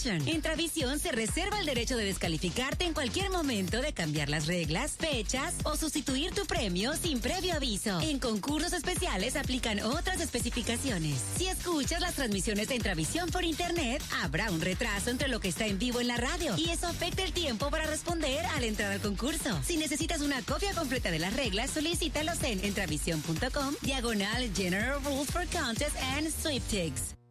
Subscription. Intravisión se reserva el derecho de descalificarte en cualquier momento de cambiar las reglas, fechas o sustituir tu premio sin previo aviso. En concursos especiales aplican otras especificaciones. Si escuchas las transmisiones de Intravisión por internet, habrá un retraso entre lo que está en vivo en la radio y eso afecta el tiempo para responder al entrar al concurso. Si necesitas una copia completa de las reglas, solicítalos en entravision.com/General Rules for Contests and Sweepstakes.